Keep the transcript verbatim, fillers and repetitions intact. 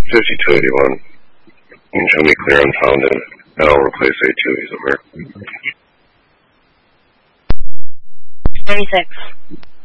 fifty-two eighty-one. You can show me clear unfounded, and I'll replace A two ease over. thirty-six.